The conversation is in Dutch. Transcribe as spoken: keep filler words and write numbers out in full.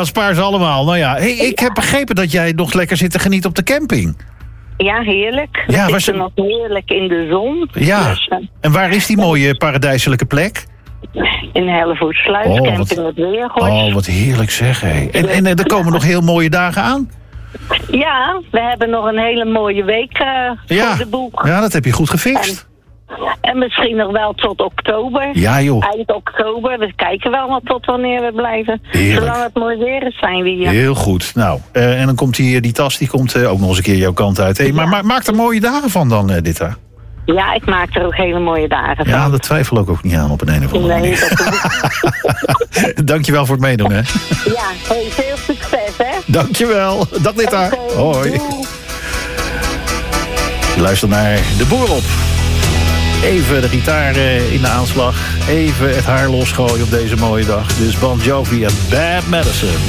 Ja, spaar ze allemaal. Nou ja, hey, ik heb begrepen dat jij nog lekker zit te genieten op de camping. Ja, heerlijk. We Ja, waar zitten ze- nog heerlijk in de zon. Ja. Dus, eh, En waar is die mooie paradijselijke plek? in Hellevoetsluis, Oh, camping wat- het Weergors. Oh, wat heerlijk zeg, hé. En, en eh, er komen nog heel mooie dagen aan. Ja, we hebben nog een hele mooie week uh, Ja. voor de boeg. Ja, dat heb je goed gefixt. En misschien nog wel tot oktober. Ja, joh. Eind oktober. We kijken wel wat tot wanneer we blijven. Heerlijk. Zolang het mooi weer is, zijn we hier. Heel goed. Nou, eh, en dan komt die, die tas die komt eh, ook nog eens een keer jouw kant uit. Hey, maar, maar maak er mooie dagen van dan, eh, dit daar. Ja, ik maak er ook hele mooie dagen van. Ja, dat twijfel ik ook niet aan op een, een of andere Nee, manier. dat Dankjewel voor het meedoen, hè. Ja, hey, veel succes, hè. Dankjewel. Dag dit daar. Oké, Hoi. doei. Luister naar De Boer op. Even de gitaar eh, in de aanslag. Even het haar losgooien op deze mooie dag. Dus Bon Jovi en Bad Medicine.